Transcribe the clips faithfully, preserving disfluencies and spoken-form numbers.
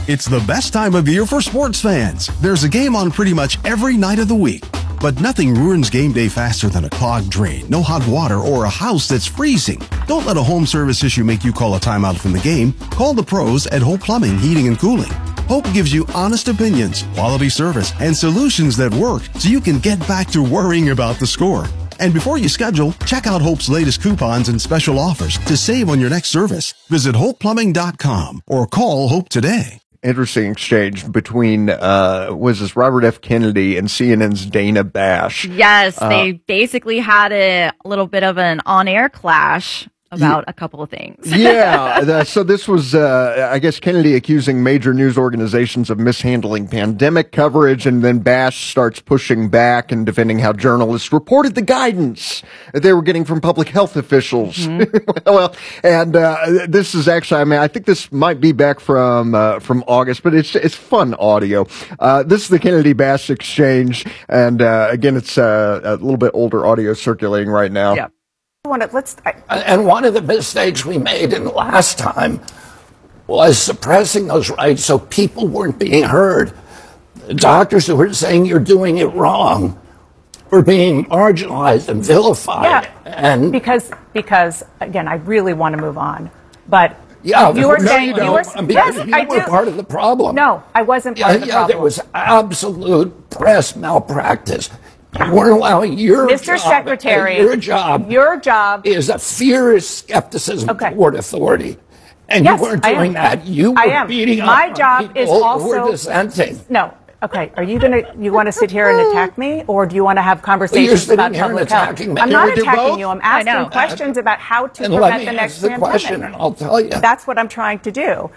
It's the best time of year for sports fans. There's a game on pretty much every night of the week. But nothing ruins game day faster than a clogged drain, no hot water, or a house that's freezing. Don't let a home service issue make you call a timeout from the game. Call the pros at Hope Plumbing, Heating, and Cooling. Hope gives you honest opinions, quality service, and solutions that work so you can get back to worrying about the score. And before you schedule, check out Hope's latest coupons and special offers to save on your next service. Visit hope plumbing dot com or call Hope today. Interesting exchange between, uh, was this Robert F. Kennedy and C N N's Dana Bash. Yes, uh, they basically had a little bit of an on-air clash about yeah, a couple of things. yeah. The, so this was, uh, I guess, Kennedy accusing major news organizations of mishandling pandemic coverage, and then Bash starts pushing back and defending how journalists reported the guidance that they were getting from public health officials. Mm-hmm. Well, and uh, this is actually, I mean, I think this might be back from uh, from August, but it's it's fun audio. Uh, this is the Kennedy Bash exchange, and uh, again, it's uh, a little bit older audio circulating right now. Yeah. Let's, I, and one of the mistakes we made in the last time was suppressing those rights so people weren't being heard. The doctors who were saying you're doing it wrong were being marginalized and vilified. Yeah, and because, because again, I really want to move on. But yeah, you were no, saying, you, you were, yes, you I were do. part of the problem. No, I wasn't part yeah, of the yeah, problem. There was absolute press malpractice. You weren't allowing your Mister job, Secretary, your job, your job is a fierce skepticism okay. toward authority, and yes, you weren't doing that. You were I am. beating My up job on people is also who were dissenting. No, okay. Are you gonna? You want to sit here and attack me, or do you want to have conversations well, about public health? Me. I'm Can not attacking you. I'm asking know. questions about how to and prevent let me the next ask the pandemic. question, and I'll tell you. That's what I'm trying to do.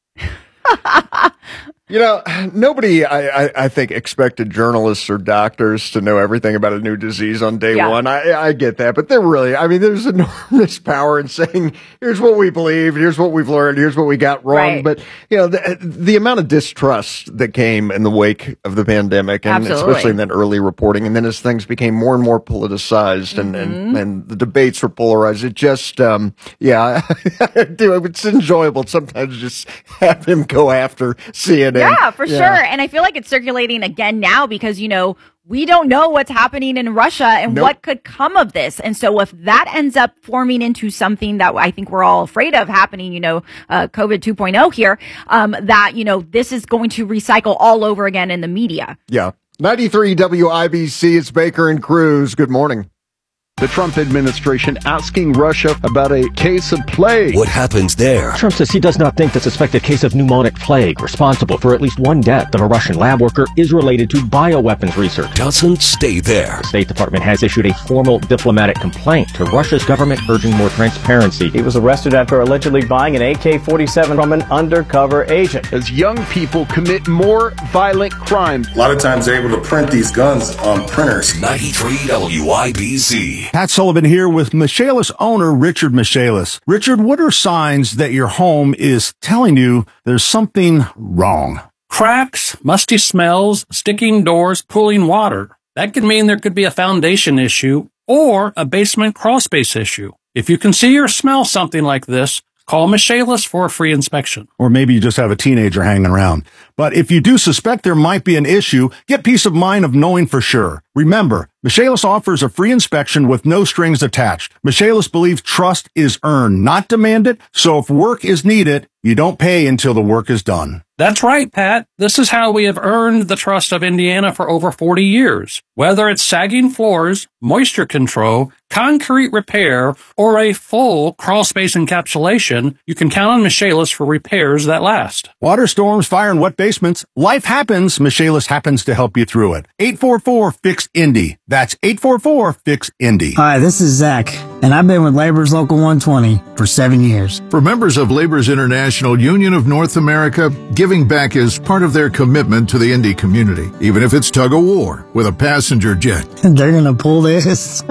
You know, nobody, I, I, I think, expected journalists or doctors to know everything about a new disease on day yeah. one. I, I get that, but they're really, I mean, there's enormous power in saying, here's what we believe, here's what we've learned, here's what we got wrong. Right. But, you know, the, the amount of distrust that came in the wake of the pandemic, and Absolutely. especially in that early reporting, and then as things became more and more politicized and, mm-hmm. and, and the debates were polarized, it just, um, yeah, I do. It's enjoyable sometimes just have him go after C N N. Yeah, for yeah. sure. And I feel like it's circulating again now because, you know, we don't know what's happening in Russia and nope. what could come of this. And so if that ends up forming into something that I think we're all afraid of happening, you know, uh, COVID two point oh here, um, that, you know, this is going to recycle all over again in the media. Yeah. ninety-three W I B C, it's Baker and Cruz. Good morning. The Trump administration asking Russia about a case of plague. What happens there? Trump says he does not think the suspected case of pneumonic plague, responsible for at least one death of a Russian lab worker, is related to bioweapons research. Doesn't stay there. The State Department has issued a formal diplomatic complaint to Russia's government urging more transparency. He was arrested after allegedly buying an A K forty-seven from an undercover agent. As young people commit more violent crimes. A lot of times they're able to print these guns on printers. ninety-three W I B C. Pat Sullivan here with Michaelis owner Richard Michaelis. Richard, what are signs that your home is telling you there's something wrong? Cracks, musty smells, sticking doors, pooling water. That could mean there could be a foundation issue or a basement crawl space issue. If you can see or smell something like this, call Michaelis for a free inspection. Or maybe you just have a teenager hanging around. But if you do suspect there might be an issue, get peace of mind of knowing for sure. Remember, Michaelis offers a free inspection with no strings attached. Michaelis believes trust is earned, not demanded, so if work is needed, you don't pay until the work is done. That's right, Pat. This is how we have earned the trust of Indiana for over forty years. Whether it's sagging floors, moisture control, concrete repair, or a full crawl space encapsulation, you can count on Michaelis for repairs that last. Water storms, fire, and wet basements. Life happens. Michaelis happens to help you through it. eight four four, fix Indy. That's eight four four, fix Indy. Hi, this is Zach, and I've been with Labor's Local one twenty for seven years. For members of Labor's International Union of North America, giving back is part of their commitment to the Indy community, even if it's tug-of-war with a passenger jet. They're going to pull this?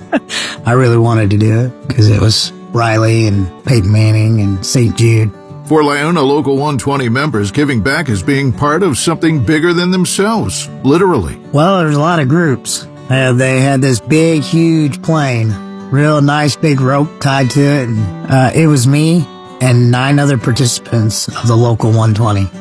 I really wanted to do it because it was Riley and Peyton Manning and Saint Jude. For Liona Local one twenty members, giving back is being part of something bigger than themselves, literally. Well, there's a lot of groups. Uh, they had this big, huge plane, real nice big rope tied to it, and uh, it was me and nine other participants of the Local one twenty.